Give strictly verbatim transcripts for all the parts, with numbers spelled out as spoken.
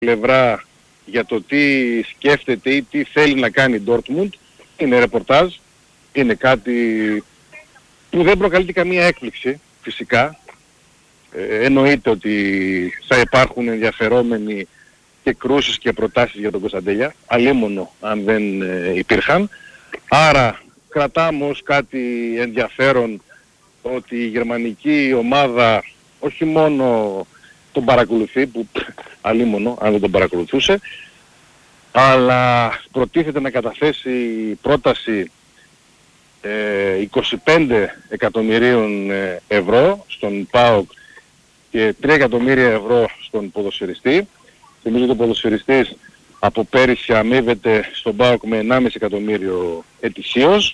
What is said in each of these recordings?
πλευρά για το τι σκέφτεται ή τι θέλει να κάνει η Dortmund. Είναι ρεπορτάζ, είναι κάτι που δεν προκαλεί καμία έκπληξη φυσικά. Ε, εννοείται ότι θα υπάρχουν ενδιαφερόμενοι και κρούσεις και προτάσεις για τον Κωνσταντέλια, αλίμονο αν δεν ε, υπήρχαν. Άρα κρατάμε ως κάτι ενδιαφέρον ότι η γερμανική ομάδα όχι μόνο τον παρακολουθεί, που αλίμονο αν δεν τον παρακολουθούσε, αλλά προτίθεται να καταθέσει πρόταση ε, είκοσι πέντε εκατομμυρίων ευρώ στον ΠΑΟΚ και τρία εκατομμύρια ευρώ στον ποδοσφαιριστή. Θυμίζω ότι ο ποδοσφαιριστής από πέρυσι αμείβεται στον ΠΑΟΚ με ενάμιση εκατομμύριο ετησίως.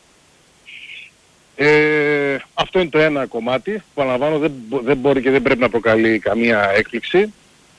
Ε, αυτό είναι το ένα κομμάτι. Παραλαμβάνω, δεν, δεν μπορεί και δεν πρέπει να προκαλεί καμία έκπληξη.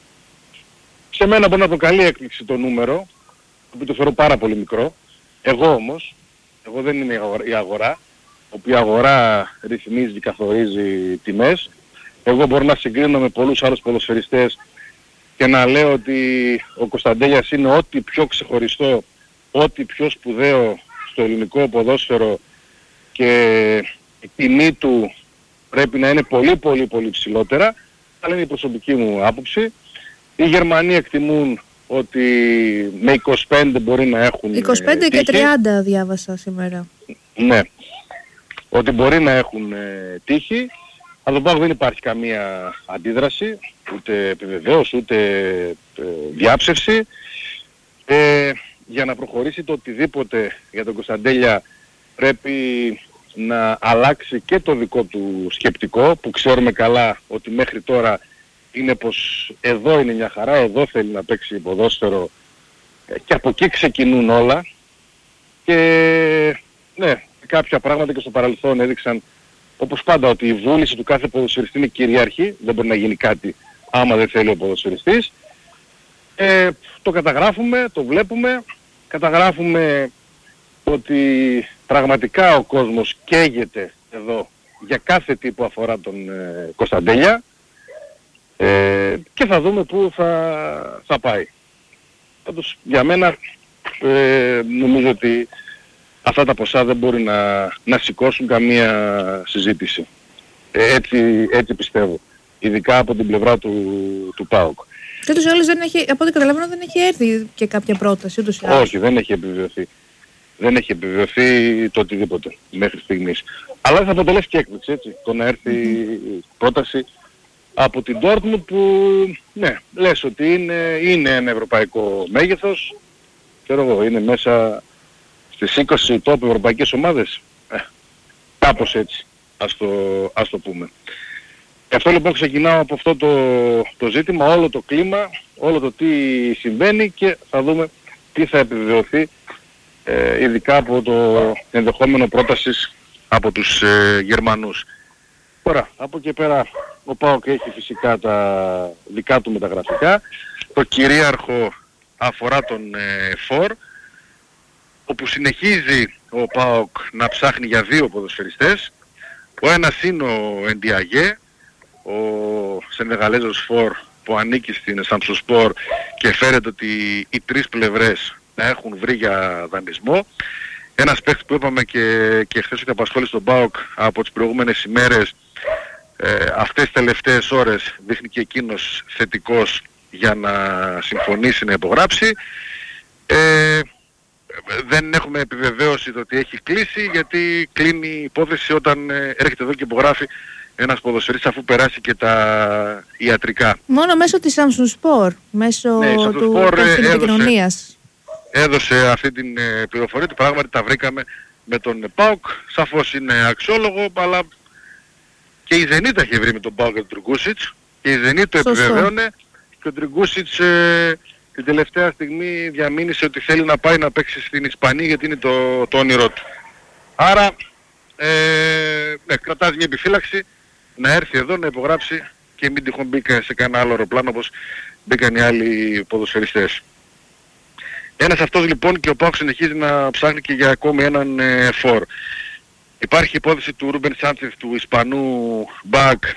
Σε μένα μπορεί να προκαλεί έκπληξη το νούμερο, που το θεωρώ πάρα πολύ μικρό. Εγώ όμως, εγώ δεν είμαι η αγορά, όπου η αγορά ρυθμίζει και καθορίζει τιμές. Εγώ μπορώ να συγκρίνω με πολλούς άλλους ποδοσφαιριστές και να λέω ότι ο Κωνσταντέλιας είναι ό,τι πιο ξεχωριστό, ό,τι πιο σπουδαίο στο ελληνικό ποδόσφαιρο και η τιμή του πρέπει να είναι πολύ πολύ πολύ ψηλότερα, αλλά είναι η προσωπική μου άποψη. Οι Γερμανοί εκτιμούν ότι με είκοσι πέντε μπορεί να έχουν είκοσι πέντε τύχη. Και τριάντα διάβασα σήμερα. Ναι, ότι μπορεί να έχουν ε, τύχη. Από τον ΠΑΟΚ δεν υπάρχει καμία αντίδραση, ούτε επιβεβαίωση, ούτε ε, διάψευση. Ε, για να προχωρήσει το οτιδήποτε για τον Κωνσταντέλια πρέπει να αλλάξει και το δικό του σκεπτικό, που ξέρουμε καλά ότι μέχρι τώρα είναι πως εδώ είναι μια χαρά, εδώ θέλει να παίξει ποδόσφαιρο και από εκεί ξεκινούν όλα. Και ναι, κάποια πράγματα και στο παρελθόν έδειξαν όπως πάντα ότι η βούληση του κάθε ποδοσφαιριστή είναι κυρίαρχη, δεν μπορεί να γίνει κάτι άμα δεν θέλει ο ποδοσφαιριστής. Ε, το καταγράφουμε, το βλέπουμε, καταγράφουμε ότι πραγματικά ο κόσμος καίγεται εδώ για κάθε τι που αφορά τον ε, Κωνσταντέλια ε, και θα δούμε πού θα, θα πάει. Πάντως για μένα ε, νομίζω ότι αυτά τα ποσά δεν μπορεί να, να σηκώσουν καμία συζήτηση. Ε, έτσι, έτσι πιστεύω. Ειδικά από την πλευρά του, του ΠΑΟΚ. Και ούτως ή άλλως δεν έχει, από ό,τι καταλαβαίνω δεν έχει έρθει και κάποια πρόταση ούτως ή άλλως. Όχι, δεν έχει επιβεβαιωθεί. Δεν έχει επιβεβαιωθεί το οτιδήποτε μέχρι στιγμής. Αλλά θα αποτελέσει και έκπληξη, έτσι, το να έρθει mm-hmm. πρόταση από την Dortmund που, ναι, λες ότι είναι, είναι ένα ευρωπαϊκό μέγεθος. Ξέρω εγώ, είναι μέσα στις είκοσι top ευρωπαϊκές ομάδες. Ε, κάπως έτσι, ας το, ας το πούμε. Και αυτό λοιπόν ξεκινάω από αυτό το, το ζήτημα, όλο το κλίμα, όλο το τι συμβαίνει και θα δούμε τι θα επιβεβαιωθεί. Ε, ειδικά από το ενδεχόμενο πρότασης από τους ε, Γερμανούς. Τώρα, από εκεί πέρα ο ΠΑΟΚ έχει φυσικά τα δικά του μεταγραφικά. Το κυρίαρχο αφορά τον ε, Φορ, όπου συνεχίζει ο ΠΑΟΚ να ψάχνει για δύο ποδοσφαιριστές. Ο ένας είναι ο Εντιαγέ, ο Σενεγαλέζος Φορ που ανήκει στην Σαμψοσπορ και φέρεται ότι οι τρεις πλευρές να έχουν βρει για δανεισμό. Ένας παίκτης που είπαμε και, και χθες ότι απασχόλησε τον ΠΑΟΚ από τις προηγούμενες ημέρες, ε, αυτές τις τελευταίες ώρες δείχνει και εκείνος θετικός για να συμφωνήσει, να υπογράψει. Ε, δεν έχουμε επιβεβαίωση το ότι έχει κλείσει, γιατί κλείνει η υπόθεση όταν ε, έρχεται εδώ και υπογράφει ένας ποδοσφαιριστής αφού περάσει και τα ιατρικά. Μόνο μέσω της Samsung Sport, μέσω ναι, του επικοινωνίας. Έδωσε αυτή την ε, πληροφορία, ότι πράγματι τα βρήκαμε με τον ΠΑΟΚ. Σαφώς είναι αξιόλογο, αλλά και η Zenit είχε βρει με τον ΠΑΟΚ και τον Τριγκούσιτς και η Zenit το επιβεβαίωνε και ο Τριγκούσιτς ε, την τελευταία στιγμή διαμήνυσε ότι θέλει να πάει να παίξει στην Ισπανία γιατί είναι το, το όνειρό του. Άρα ε, ναι, κρατάς μια επιφύλαξη να έρθει εδώ να υπογράψει και μην τυχόν μπήκα σε κανένα άλλο αεροπλάνο όπως μπήκαν οι άλλοι ποδοσφαιριστές. Ένας αυτός λοιπόν, και ο ΠΑΟΚ συνεχίζει να ψάχνει και για ακόμη έναν ε, φορ. Υπάρχει υπόθεση του Ρούμπεν Σάντσεφ, του Ισπανού μπακ,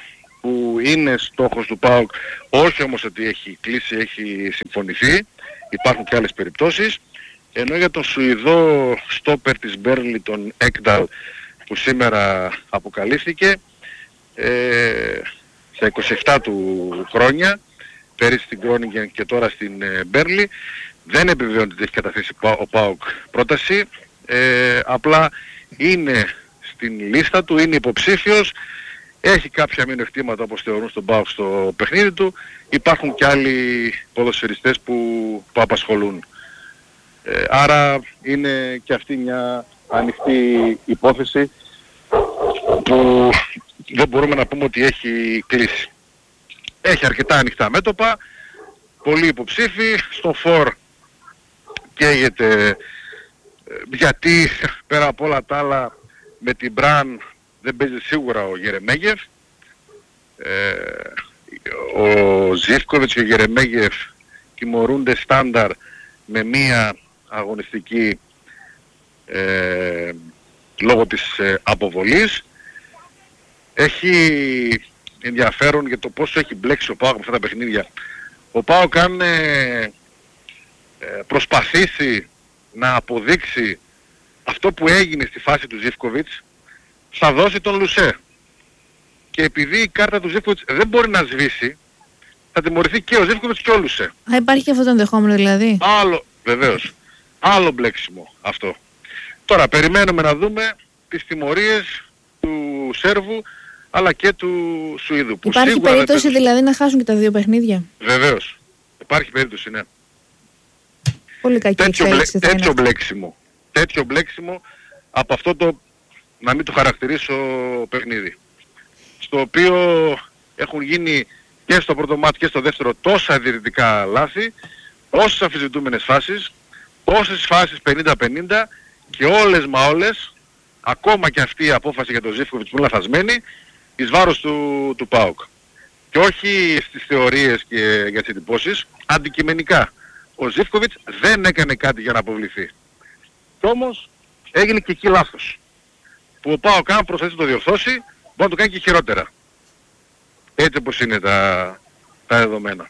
που είναι στόχος του ΠΑΟΚ, όχι όμως ότι έχει κλείσει, έχει συμφωνηθεί, υπάρχουν και άλλες περιπτώσεις, ενώ για τον Σουηδό στόπερ της Μπέρνλι, τον Έκνταλ, που σήμερα αποκαλύφθηκε, ε, στα είκοσι επτά του χρόνια, πέρυσι στην Κρόνιγκεν και τώρα στην ε, Μπέρνλι, δεν επιβεβαιώνεται ότι έχει καταθέσει ο ΠΑΟΚ πρόταση, ε, απλά είναι στην λίστα του, είναι υποψήφιος, έχει κάποια μειονεκτήματα όπως θεωρούν στον ΠΑΟΚ στο παιχνίδι του, υπάρχουν και άλλοι ποδοσφαιριστές που, που απασχολούν. Ε, άρα είναι και αυτή μια ανοιχτή υπόθεση που δεν μπορούμε να πούμε ότι έχει κλείσει. Έχει αρκετά ανοιχτά μέτωπα, πολλοί υποψήφοι, στο φορ καίγεται γιατί πέρα από όλα τα άλλα με την Μπραν δεν παίζει σίγουρα ο Γερεμέγεφ. Ε, ο Ζίβκοβιτς και ο Γερεμέγεφ τιμωρούνται στάνταρ με μία αγωνιστική ε, λόγω της ε, αποβολής. Έχει ενδιαφέρον για το πόσο έχει μπλέξει ο ΠΑΟΚ με αυτά τα παιχνίδια. Ο ΠΑΟΚ αν ε, ε, προσπαθήσει να αποδείξει αυτό που έγινε στη φάση του Ζίβκοβιτς, θα δώσει τον Λουσέ. Και επειδή η κάρτα του Ζίβκοβιτς δεν μπορεί να σβήσει, θα τιμωρηθεί και ο Ζίβκοβιτς και ο Λουσέ. Α, υπάρχει και αυτό το ενδεχόμενο δηλαδή. Άλλο, βεβαίως. Άλλο μπλέξιμο αυτό. Τώρα περιμένουμε να δούμε τις τιμωρίες του Σέρβου αλλά και του Σουηδού. Που υπάρχει περίπτωση παίζουν... δηλαδή να χάσουν και τα δύο παιχνίδια. Βεβαίως. Υπάρχει περίπτωση, ναι. Πολύ κακή τέτοιο, μπλε... θα τέτοιο μπλέξιμο. Τέτοιο μπλέξιμο από αυτό το, να μην το χαρακτηρίσω, παιχνίδι. Στο οποίο έχουν γίνει και στο πρώτο μάτι και στο δεύτερο τόσα διαιτητικά λάθη, όσες αμφισβητούμενες φάσεις, όσες φάσεις πενήντα πενήντα και όλες μα όλες, ακόμα και αυτή η απόφαση για τον Ζίβκοβιτς που είναι λαθασμένη, εις βάρος του, του ΠΑΟΚ. Και όχι στις θεωρίες και για τις εντυπώσεις, αντικειμενικά. Ο Ζίβκοβιτς δεν έκανε κάτι για να αποβληθεί. Κι όμως έγινε και εκεί λάθος. Που ο ΠΑΟΚ αν προσπαθήσει να το διορθώσει, μπορεί να το κάνει και χειρότερα. Έτσι όπως είναι τα, τα δεδομένα.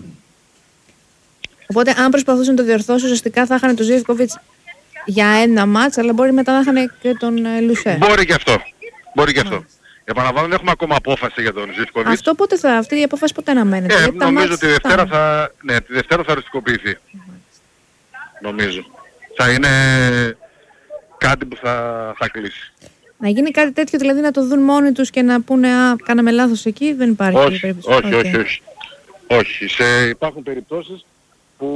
Οπότε αν προσπαθούσε να το διορθώσει, ουσιαστικά θα είχαν τον Ζίβκοβιτς για ένα μάτς, αλλά μπορεί μετά να είχαν και τον ε, Λουσέ. Μπορεί και αυτό. Μπορεί και αυτό. Επαναλαμβάνω, δεν έχουμε ακόμα απόφαση για τον Ζίβκοβιτς. Αυτό πότε θα, αυτή η απόφαση πότε αναμένεται? Ε, νομίζω ότι τη Δευτέρα θα, ναι, τη Δευτέρα θα οριστικοποιηθεί. Νομίζω. Θα είναι κάτι που θα, θα κλείσει. Να γίνει κάτι τέτοιο, δηλαδή να το δουν μόνοι τους και να πούνε «Α, κάναμε λάθος εκεί», δεν υπάρχει όχι, περίπτωση. Όχι, okay. όχι, όχι. Όχι. Σε, υπάρχουν περιπτώσεις που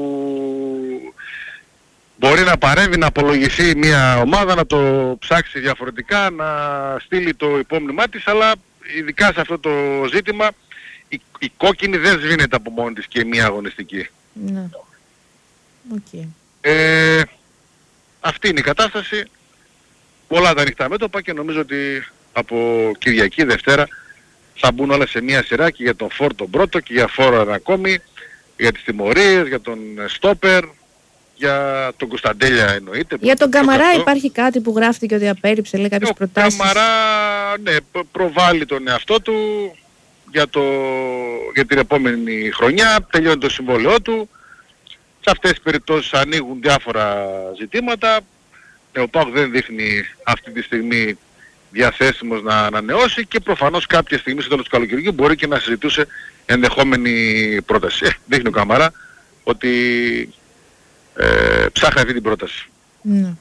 μπορεί να παρέμβει, να απολογηθεί μια ομάδα, να το ψάξει διαφορετικά, να στείλει το υπόμνημά της, αλλά ειδικά σε αυτό το ζήτημα η, η κόκκινη δεν σβήνεται από μόνη της και μια αγωνιστική. Ναι. Okay. Ε, αυτή είναι η κατάσταση. Πολλά τα ανοιχτά μέτωπα και νομίζω ότι από Κυριακή Δευτέρα θα μπουν όλα σε μια σειρά και για τον Φόρ τον πρώτο και για Φόρ ακόμη, για τις τιμωρίες, για τον Στόπερ, για τον Κωνσταντέλια εννοείται. Για τον Καμαρά αυτό. Υπάρχει κάτι που γράφτηκε ότι απέρριψε, λέει κάποιες προτάσεις. Ο Καμαρά, ναι, προβάλλει τον εαυτό του για, το, για την επόμενη χρονιά, τελειώνει το συμβόλαιό του. Σε αυτές τις περιπτώσεις ανοίγουν διάφορα ζητήματα. Ο ΠΑΟΚ δεν δείχνει αυτή τη στιγμή διαθέσιμος να ανανεώσει και προφανώς κάποια στιγμή στο τέλος του καλοκαιριού μπορεί και να συζητούσε ενδεχόμενη πρόταση. Ε, δείχνει ο Καμαρά ότι ε, ψάχνει αυτή την πρόταση. Ναι.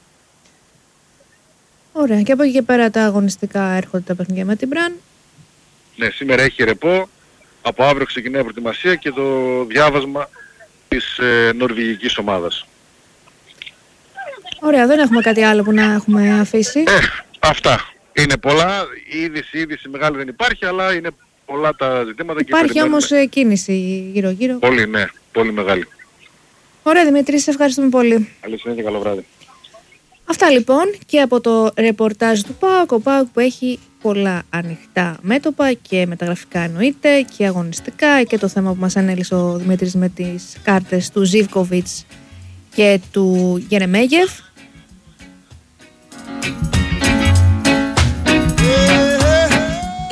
Ωραία. Και από εκεί και πέρα τα αγωνιστικά έρχονται τα παιχνίδια με την Μπραν. Ναι, σήμερα έχει ρεπό. Από αύριο ξεκινάει η προετοιμασία και το διάβασμα της ε, νορβηγικής ομάδας. Ωραία, δεν έχουμε κάτι άλλο που να έχουμε αφήσει. Ε, αυτά. Είναι πολλά. Η είδηση, η είδηση μεγάλη δεν υπάρχει, αλλά είναι πολλά τα ζητήματα. Υπάρχει και όμως ε, κίνηση γύρω-γύρω. Πολύ, ναι. Πολύ μεγάλη. Ωραία, Δημήτρη, σε ευχαριστούμε πολύ. Καλή συνέχεια, καλό βράδυ. Αυτά λοιπόν και από το ρεπορτάζ του ΠΑΟΚ. Ο ΠΑΟΚ που έχει πολλά ανοιχτά μέτωπα και μεταγραφικά εννοείται και αγωνιστικά, και το θέμα που μας ανέλησε ο Δημήτρης με τις κάρτες του Ζίβκοβιτς και του Γερεμέγεφ. Και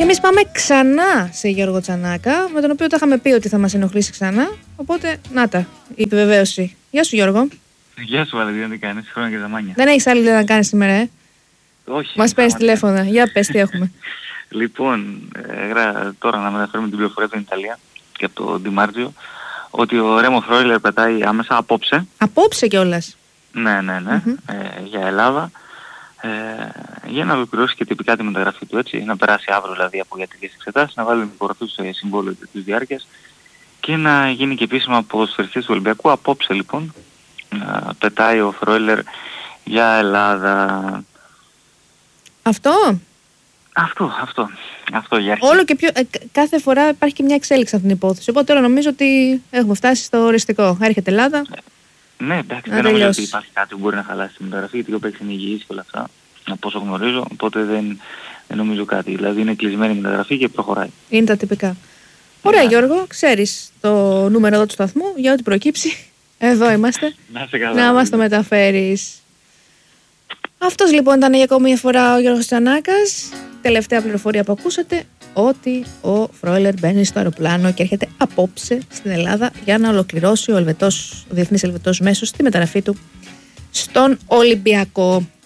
Εμείς πάμε ξανά σε Γιώργο Τσανάκα, με τον οποίο τα είχαμε πει ότι θα μας ενοχλήσει ξανά. Οπότε, να τα, η επιβεβαίωση. Γεια σου Γιώργο. Γεια σου Βαλεντίνα, τι κάνεις, χρόνια και ζαμάνια. Δεν έχεις άλλη να κάνεις σήμερα, ε? Όχι. Μας παίρνεις τηλέφωνα. Για πες τι έχουμε. Λοιπόν, ε, τώρα να μεταφέρουμε την πληροφορία από την Ιταλία και από το Ντιμάρτζιο ότι ο Ρέμο Φρόιλερ πετάει άμεσα απόψε. Απόψε κιόλας. Ναι, ναι, ναι, Mm-hmm. ε, για Ελλάδα. Ε, για να ολοκληρώσει και τυπικά τη μεταγραφή του, έτσι, να περάσει αύριο δηλαδή από ιατρικές εξετάσεις, να βάλει την υπογραφή του σε συμβόλαιο της διάρκειας και να γίνει και επίσημα από σφαιριστής του Ολυμπιακού. Απόψε λοιπόν να πετάει ο Φρόιλερ για Ελλάδα. Αυτό. Αυτό, αυτό. Αυτό για αρχή. Όλο και πιο. Ε, κάθε φορά υπάρχει και μια εξέλιξη αυτήν την υπόθεση. Οπότε τώρα νομίζω ότι έχουμε φτάσει στο οριστικό. Έρχεται Ελλάδα. Ναι, εντάξει, να δεν νομίζω τελειώσει. ότι υπάρχει κάτι που μπορεί να χαλάσει τη μεταγραφή, γιατί ο παίκτης είναι υγιής και όλα αυτά, από όσο γνωρίζω, οπότε δεν, δεν νομίζω κάτι. Δηλαδή είναι κλεισμένη η μεταγραφή και προχωράει. Είναι τα τυπικά. Ωραία, yeah. Γιώργο, ξέρεις το νούμερο εδώ του σταθμού, για ό,τι προκύψει. Εδώ είμαστε. Να σε καλά. Να μας το μεταφέρεις. Αυτός λοιπόν ήταν για ακόμη μια φορά ο Γιώργος Τσανάκας. Τελευταία πληροφορία που ακούσατε, ότι ο Φρόιλερ μπαίνει στο αεροπλάνο και έρχεται απόψε στην Ελλάδα για να ολοκληρώσει ο, Ελβετός, ο Διεθνής Ελβετός Μέσος τη μεταγραφή του στον Ολυμπιακό.